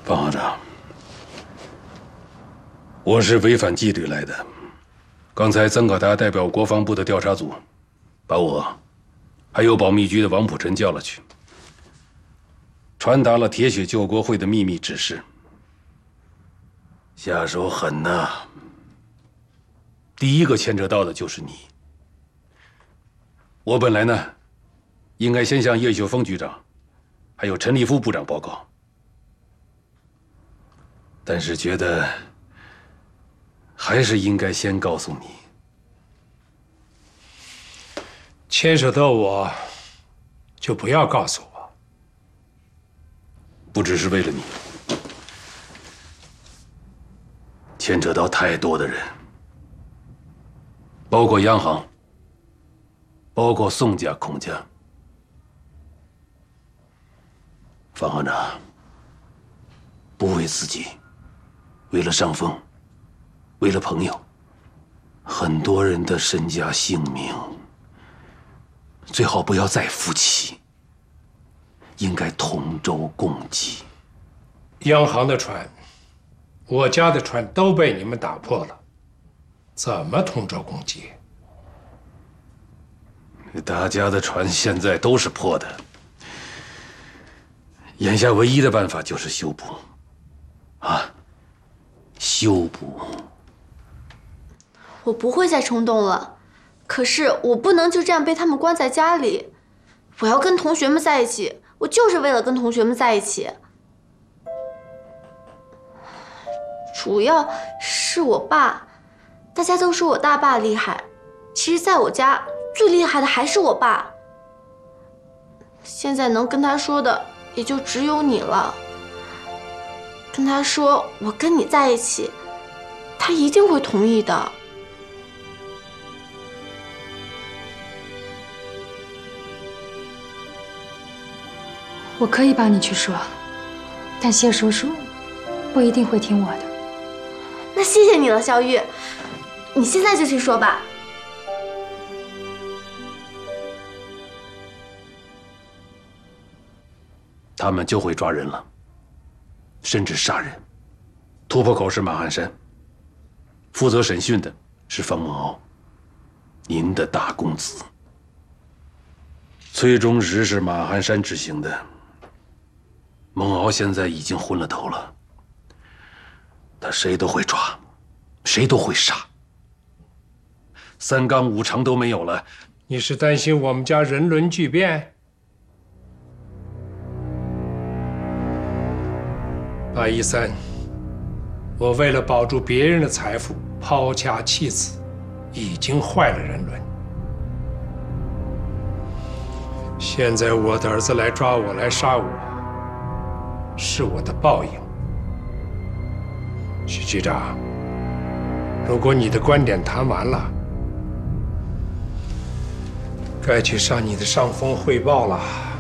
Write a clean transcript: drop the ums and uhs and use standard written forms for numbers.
方行长，我是违反纪律来的。刚才曾可达代表国防部的调查组，把我还有保密局的王普臣叫了去，传达了铁血救国会的秘密指示。下手狠呐！第一个牵扯到的就是你。我本来呢，应该先向叶秀峰局长，还有陈立夫部长报告，但是觉得还是应该先告诉你。 牵扯到我，就不要告诉我。 不只是为了你，牵扯到太多的人，包括央行，包括宋家、孔家。方行长，不为自己，为了上峰，为了朋友，很多人的身家性命，最好不要再负起，应该同舟共济。 央行的船，我家的船都被你们打破了，怎么同舟共济？ 大家的船现在都是破的，眼下唯一的办法就是修补，修补。 我不会再冲动了，可是我不能就这样被他们关在家里，我要跟同学们在一起，我就是为了跟同学们在一起。主要是我爸，大家都说我大爸厉害，其实在我家最厉害的还是我爸。现在能跟他说的也就只有你了。跟他说我跟你在一起，他一定会同意的。 我可以帮你去说，但谢叔叔不一定会听我的。 那谢谢你了，小玉，你现在就去说吧。 他们就会抓人了，甚至杀人。突破口是马汉山，负责审讯的是方孟敖，您的大公子。崔中实是马汉山执行的，孟敖现在已经昏了头了，他谁都会抓，谁都会杀，三纲五常都没有了。 你是担心我们家人伦俱变？813，我为了保住别人的财富，抛家弃子，已经坏了人伦。现在我的儿子来抓我，来杀我，是我的报应。许局长，如果你的观点谈完了，该去向你的上峰汇报了。